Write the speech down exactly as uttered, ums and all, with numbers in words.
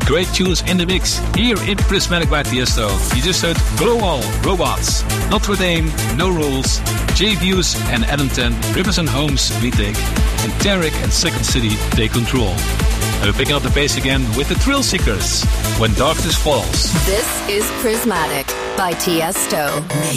great tunes in the mix here in Prismatic by Tiesto. You just heard Grow All, Robots, Notre Dame, No Rules, J Views and Adam ten, Rivers and Homes, We Take, and Tarek and Second City, Take Control. And we're picking up the pace again with the Thrill Seekers, When Darkness Falls. This is Prismatic by Tiesto.